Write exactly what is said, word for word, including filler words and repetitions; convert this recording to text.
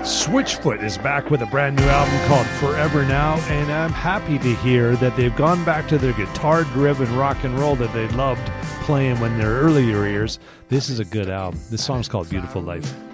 Switchfoot is back with a brand new album called Forever Now, and I'm happy to hear that they've gone back to their guitar-driven rock and roll that they loved playing when their earlier years. This is a good album. This song's called Beautiful Life.